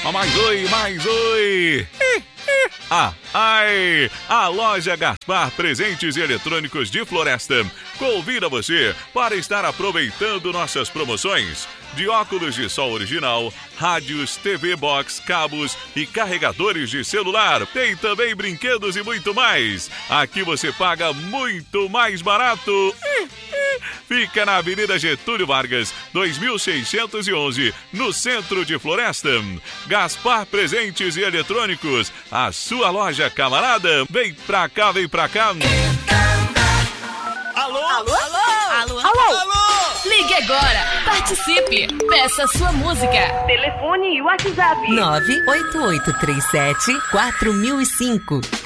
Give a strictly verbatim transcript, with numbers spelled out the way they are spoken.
Mais oi, mais oi. Ah, ai! A loja Gaspar Presentes Eletrônicos de Floresta convida você para estar aproveitando nossas promoções de óculos de sol original, rádios, T V Box, cabos e carregadores de celular. Tem também brinquedos e muito mais. Aqui você paga muito mais barato. Fica na Avenida Getúlio Vargas, dois mil seiscentos e onze, no centro de Floresta. Gaspar Presentes e Eletrônicos, a sua loja camarada. Vem pra cá, vem pra cá. Alô? Alô? Alô? Alô? Alô? Alô? Ligue agora, participe, peça sua música. Telefone e WhatsApp. nove oito oito três sete quatro mil e cinco.